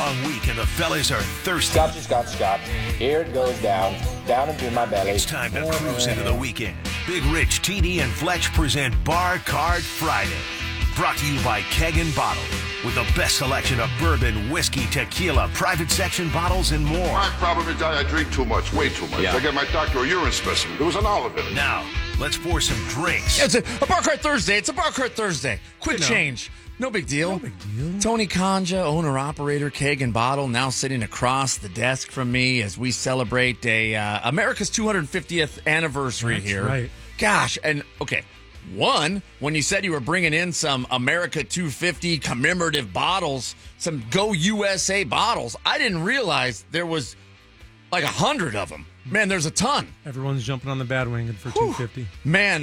long week and the fellas are thirsty. Scotch. Here it goes down into my belly. It's time to cruise into the weekend. Big Rich, TD, and Fletch present Bar Card Friday. Brought to you by Keg and Bottle, with the best selection of bourbon, whiskey, tequila, private section bottles, and more. My problem is I drink too much, way too much. Yeah. I get my doctor a urine specimen. There was an olive in it. Now, let's pour some drinks. Yeah, it's a Bar Cart Thursday. It's a Bar Cart Thursday. Quick change. No big deal. Tony Conja, owner-operator, Keg and Bottle, now sitting across the desk from me as we celebrate America's 250th anniversary here. Right. Gosh, and okay. One, when you said you were bringing in some America 250 commemorative bottles, some Go USA bottles, I didn't realize there was like 100 of them. Man, there's a ton. Everyone's jumping on the bandwagon for 250. Man,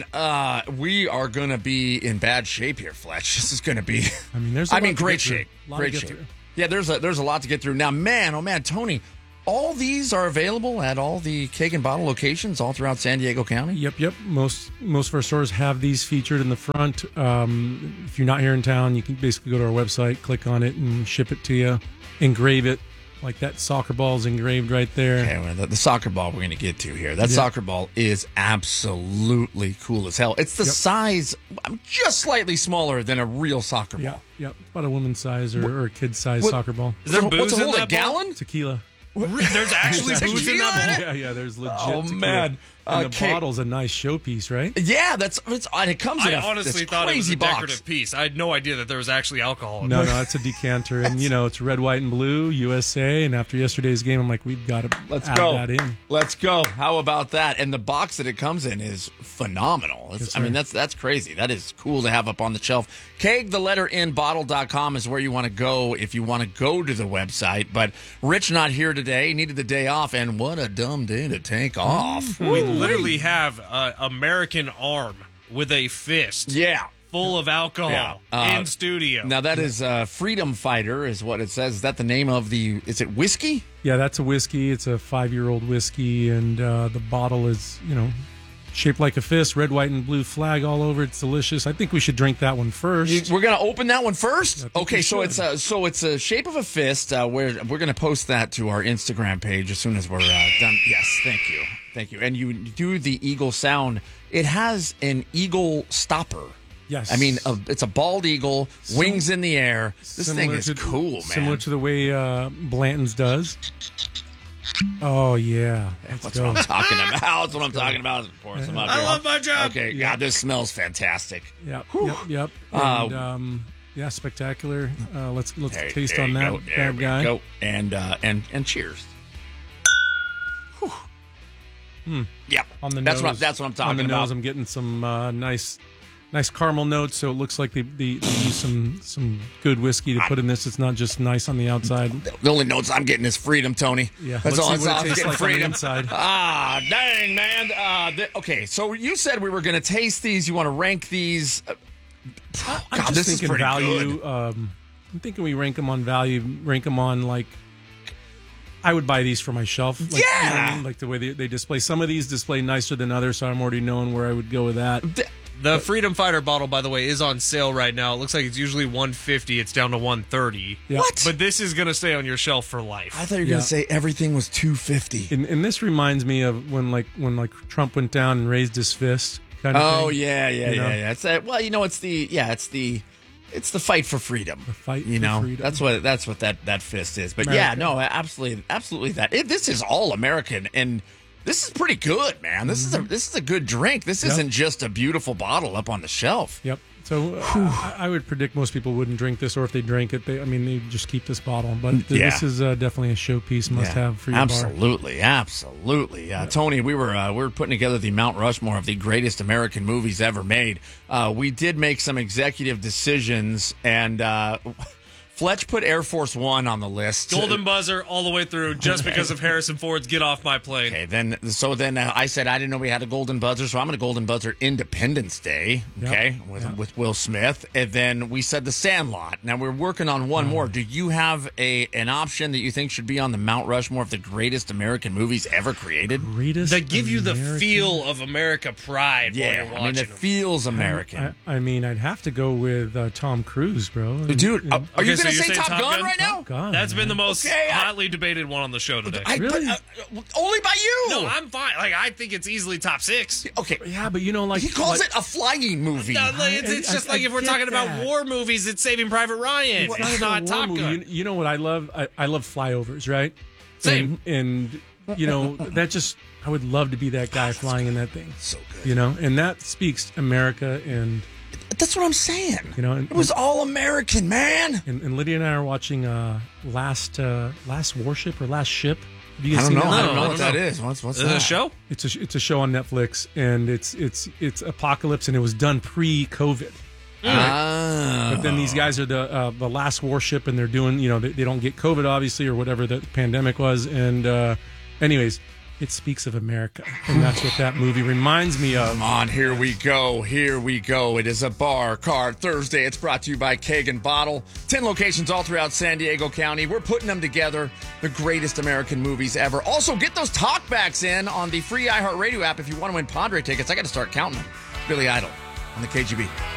we are going to be in bad shape here, Fletch. This is going to be, great shape. Great shape. Yeah, there's a lot to get through. Now, man, oh man, Tony, all these are available at all the Keg and Bottle locations all throughout San Diego County? Yep. Most of our stores have these featured in the front. If you're not here in town, you can basically go to our website, click on it, and ship it to you. Engrave it. Like that soccer ball is engraved right there. Okay, well, the soccer ball we're going to get to here. That soccer ball is absolutely cool as hell. It's the size, just slightly smaller than a real soccer ball. Yep. About a woman's size or a kid's size soccer ball. Is there booze in that gallon? Tequila. There's actually booze in that ball? Yeah, there's legit tequila. Man. And the bottle's a nice showpiece, right? Yeah, it comes in I honestly thought it was a decorative piece. I had no idea that there was actually alcohol in it. No, it's a decanter. And, it's red, white, and blue, USA. And after yesterday's game, I'm like, we've got to add that in. Let's go. How about that? And the box that it comes in is phenomenal. That's crazy. That is cool to have up on the shelf. Keg, the letter N, bottle.com is where you want to go if you want to go to the website. But Rich not here today. Needed the day off. And what a dumb day to take off. We literally have an American arm with a fist. Yeah. Full of alcohol in studio. Now, that is Freedom Fighter is what it says. Is that the name of is it whiskey? Yeah, that's a whiskey. It's a 5-year-old whiskey, and the bottle is, shaped like a fist, red, white, and blue flag all over. It's delicious. I think we should drink that one first. We're going to open that one first? Okay, so it's a shape of a fist. We're going to post that to our Instagram page as soon as we're done. Yes, thank you. And you do the eagle sound. It has an eagle stopper. Yes. I mean, it's a bald eagle, wings in the air. This thing is cool, man. Similar to the way Blanton's does. Oh, yeah. That's what I'm talking about. That's what I'm talking about. I love my job. Okay, God, this smells fantastic. Yep. And, spectacular. Let's taste on that bad guy. Go. And cheers. Yep. On the that's nose. That's what I'm talking on the about. Nose, I'm getting some nice caramel notes, so it looks like they use some good whiskey to put in this. It's not just nice on the outside. The only notes I'm getting is freedom, Tony. Yeah, that's all I'm getting. Like freedom. Inside. Dang, man. Okay, so you said we were going to taste these. You want to rank these? God, this is pretty value. good. I'm thinking we rank them on value. Rank them on like. I would buy these for my shelf. Like, yeah. You know what I mean? Like the way they display. Some of these display nicer than others, so I'm already knowing where I would go with that. The Freedom Fighter bottle, by the way, is on sale right now. It looks like it's usually $150. It's down to $130. Yeah. What? But this is going to stay on your shelf for life. I thought you were going to say everything was $250. And this reminds me of when Trump went down and raised his fist. Kind of thing. Yeah. It's that. Well, it's the fight for freedom. The fight for freedom. That's what that fist is. But absolutely that. This is all American, and this is pretty good, man. This is a good drink. This isn't just a beautiful bottle up on the shelf. Yep. So I would predict most people wouldn't drink this, or if they drank it, they just keep this bottle. But this is definitely a showpiece, must-have for your absolutely, bar. Absolutely. Tony, we were putting together the Mount Rushmore of the greatest American movies ever made. We did make some executive decisions, and Fletch put Air Force One on the list. Golden buzzer all the way through, just because of Harrison Ford's "Get Off My Plane." Okay, then I said I didn't know we had a golden buzzer, so I'm going to golden buzzer Independence Day. Okay, with Will Smith, and then we said The Sandlot. Now we're working on one more. Do you have an option that you think should be on the Mount Rushmore of the greatest American movies ever created? That give you the feel of America pride. Yeah, while you're watching it feels American. I'd have to go with Tom Cruise, bro. Dude, are you going going to you're say saying Top Gun right now? God, That's been the most Okay, hotly debated one on the show today. Really? Only by you. No, I'm fine. Like, I think it's easily top 6. Okay. Yeah, but you know, like He calls like, it a flying movie. No, like, it's just like if we're get talking about that. war movies, it's Saving Private Ryan. It's not a war Top movie. Gun. You know what I love? I love flyovers, right? Same. And you know that just I would love to be that guy flying in that thing. So good. You know, and that speaks America and. That's what I'm saying. You know, and, it was all American, man. And Lydia and I are watching Last Warship or Last Ship. Have you guys I don't seen know. that? I don't know I what don't that know. is. What's Is it that? a show? It's a show on Netflix, and it's apocalypse, and it was done pre-COVID. Ah. But then these guys are the last warship, and they're doing, you know, they don't get COVID, obviously, or whatever the pandemic was. And anyways, it speaks of America, and that's what that movie reminds me of. Come on, here we go. Here we go. It is a Bar Card Thursday. It's brought to you by Keg and Bottle. 10 locations all throughout San Diego County. We're putting them together. The greatest American movies ever. Also, get those talkbacks in on the free iHeartRadio app if you want to win Padre tickets. I got to start counting them. Billy Idol on the KGB.